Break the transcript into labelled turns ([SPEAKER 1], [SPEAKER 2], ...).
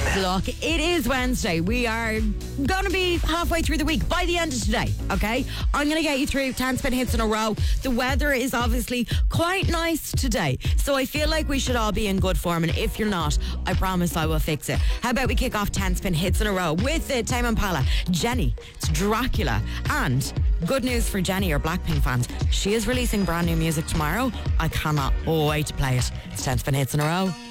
[SPEAKER 1] Look, it is Wednesday. We are going to be halfway through the week by the end of today, okay? I'm going to get you through 10 spin hits in a row. The weather is obviously quite nice today, so I feel like we should all be in good form, and if you're not, I promise I will fix it. How about we kick off 10 spin hits in a row with Tame Impala, Jenny, it's Dracula, and good news for Jenny, or Blackpink fans, she is releasing brand new music tomorrow. I cannot wait to play it. It's 10 spin hits in a row.